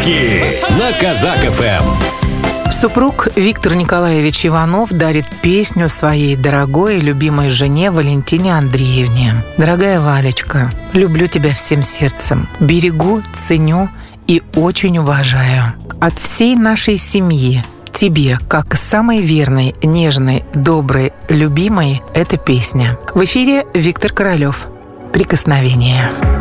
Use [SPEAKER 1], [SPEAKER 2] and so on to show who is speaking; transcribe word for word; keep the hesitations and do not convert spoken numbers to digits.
[SPEAKER 1] Подарки на Казак эф эм.
[SPEAKER 2] Супруг Виктор Николаевич Иванов дарит песню своей дорогой и любимой жене Валентине Андреевне. Дорогая Валечка, люблю тебя всем сердцем, берегу, ценю и очень уважаю. От всей нашей семьи тебе, как самой верной, нежной, доброй, любимой, эта песня. В эфире Виктор Королёв. Прикосновение.